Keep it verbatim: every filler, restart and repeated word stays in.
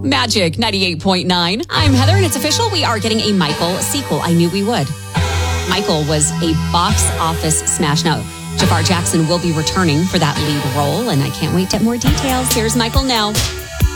Magic ninety-eight point nine. I'm Heather, and it's official. We are getting a Michael sequel. I knew we would. Michael was a box office smash. Now, Jafar Jackson will be returning for that lead role, and I can't wait to get more details. Here's Michael now.